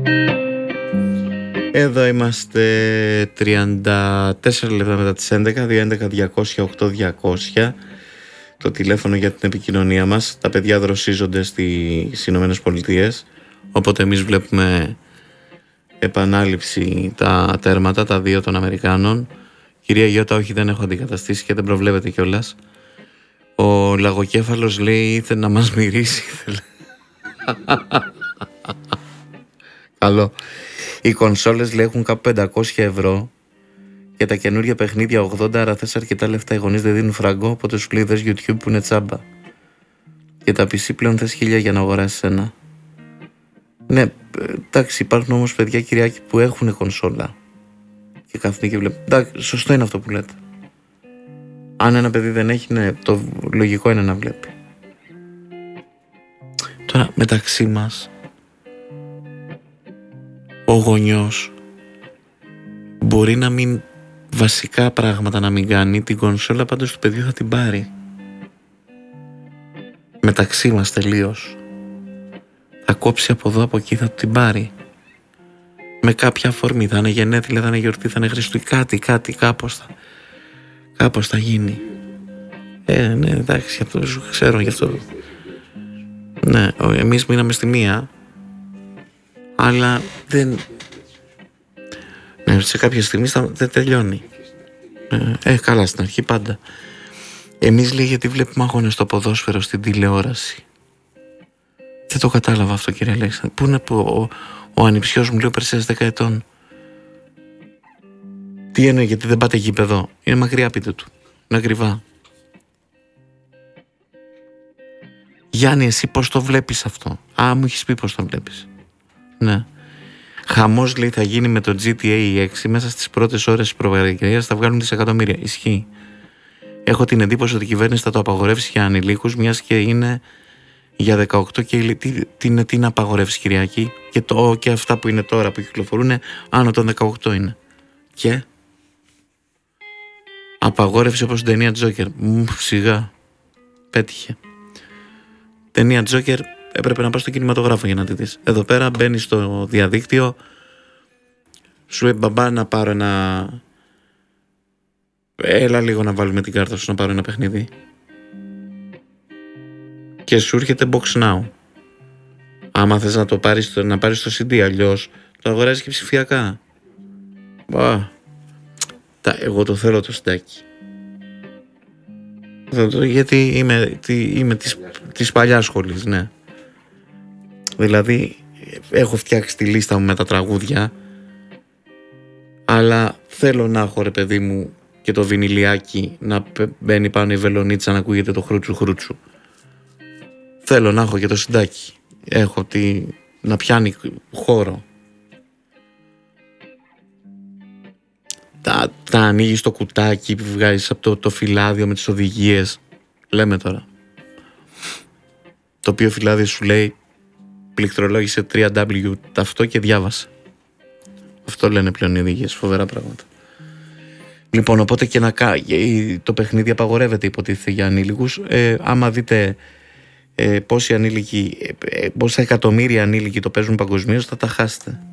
Εδώ είμαστε 34 λεπτά μετά τις 11, 211-200-8200. Το τηλέφωνο για την επικοινωνία μας. Τα παιδιά δροσίζονται στις Ηνωμένες Πολιτείες, οπότε εμείς βλέπουμε επανάληψη τα τέρματα, τα δύο των Αμερικάνων. Κυρία Γιώτα, όχι, δεν έχω αντικαταστήσει και δεν προβλέπεται κιόλας. Ο Λαγοκέφαλος λέει ήθελε να μας μυρίσει. Καλό. Οι κονσόλες λέει έχουν κάπου 500 ευρώ και τα καινούργια παιχνίδια 80, άρα θες αρκετά λεφτά, οι γονείς δεν δίνουν φράγκο, οπότε σου λέει δες YouTube που είναι τσάμπα. Και τα PC πλέον θες 1000 για να αγοράσεις ένα. Ναι, εντάξει, υπάρχουν όμως παιδιά, Κυριάκη, που έχουν κονσόλα και κάθονται και βλέπουν. Εντάξει, σωστό είναι αυτό που λέτε. Αν ένα παιδί δεν έχει, ναι, το λογικό είναι να βλέπει. Τώρα μεταξύ μας, ο γονιός μπορεί να μην, βασικά πράγματα να μην κάνει, την κονσόλα πάντως του παιδιού θα την πάρει. Μεταξύ μας τελείως. Θα κόψει από εδώ, από εκεί, θα την πάρει. Με κάποια αφορμή, θα είναι γενέθλια, θα είναι γιορτή, θα είναι Χριστούγεννα, κάτι, κάπως θα γίνει. Ναι, εντάξει, αυτό ξέρω γι' αυτό. Ναι, εμείς μείναμε στη μία, αλλά δεν... Ναι, σε κάποια στιγμή δεν τελειώνει. Καλά στην αρχή πάντα. Εμείς λέει γιατί βλέπουμε αγώνες στο ποδόσφαιρο στην τηλεόραση. Δεν το κατάλαβα αυτό, κύριε Αλέξανδρε. Πού είναι που ο ανιψιός μου λέει πέρσι 10 ετών. Τι εννοεί, γιατί δεν πάτε γήπεδο? Είναι μακριά, πείτε του. Είναι ακριβά. Γιάννη, εσύ πώς το βλέπεις αυτό? Μου έχεις πει πώς το βλέπεις. Ναι. Χαμός λέει θα γίνει με το GTA 6 μέσα στις πρώτες ώρες της προβαρικαιίας, θα βγάλουν δισεκατομμύρια. Ισχύει. Έχω την εντύπωση ότι η κυβέρνηση θα το απαγορεύσει για ανηλίκους, μιας και είναι για 18 και τι είναι απαγορεύσει, Κυριακή, και αυτά που είναι τώρα που κυκλοφορούν άνω των 18 είναι. Και απαγόρευση όπως την ταινία Τζόκερ. Σιγά. Πέτυχε. Ταινία Τζόκερ έπρεπε να πας στο κινηματογράφο για να τη δεις. Εδώ πέρα μπαίνεις στο διαδίκτυο, σου λέει μπαμπά να πάρω ένα... Έλα λίγο να βάλουμε την κάρτα σου να πάρω ένα παιχνίδι. Και σου έρχεται Box Now. Άμα θες να το πάρεις, να πάρεις το CD, αλλιώς το αγοράζεις και ψηφιακά. Εγώ το θέλω το συντάκι. Γιατί είμαι της παλιάς σχολής, ναι. Δηλαδή έχω φτιάξει τη λίστα μου με τα τραγούδια, αλλά θέλω να έχω, ρε παιδί μου, και το βινιλιάκι να μπαίνει πάνω η βελονίτσα να ακούγεται το χρούτσου χρούτσου. Θέλω να έχω και το συντάκι. Έχω να πιάνει χώρο. Τα ανοίγεις το κουτάκι που βγάζεις από το φυλάδιο με τις οδηγίες. Λέμε τώρα. Το οποίο φυλάδιο σου λέει πληκτρολόγησε 3W αυτό και διάβασε. Αυτό λένε πλέον οι οδηγίες. Φοβερά πράγματα. Λοιπόν, οπότε και το παιχνίδι απαγορεύεται, υποτίθεται, για ανήλικους. Άμα δείτε πόσα εκατομμύρια ανήλικοι το παίζουν παγκοσμίως, θα τα χάσετε.